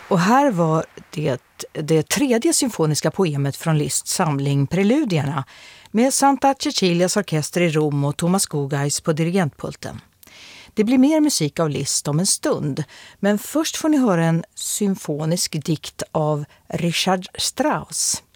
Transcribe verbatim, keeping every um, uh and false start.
Och här var det det tredje symfoniska poemet från Liszts samling Preludierna med Santa Cecilias orkester i Rom och Thomas Gugais på dirigentpulten. Det blir mer musik av Liszt om en stund, men först får ni höra en symfonisk dikt av Richard Strauss.